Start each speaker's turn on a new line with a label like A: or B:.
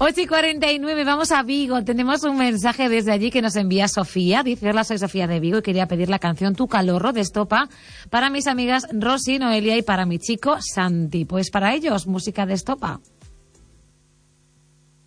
A: 8:49, vamos a Vigo. Tenemos un mensaje desde allí que nos envía Sofía. Dice: hola, soy Sofía de Vigo y quería pedir la canción Tu Calorro de Estopa para mis amigas Rosy, Noelia y para mi chico Santi. Pues para ellos, música de Estopa.